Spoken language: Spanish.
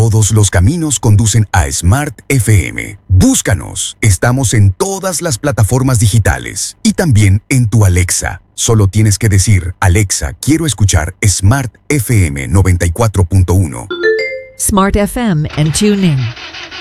todos los caminos conducen a Smart FM. Búscanos. Estamos en todas las plataformas digitales y también en tu Alexa. Solo tienes que decir, Alexa, quiero escuchar Smart FM 94.1. Smart FM and tune in.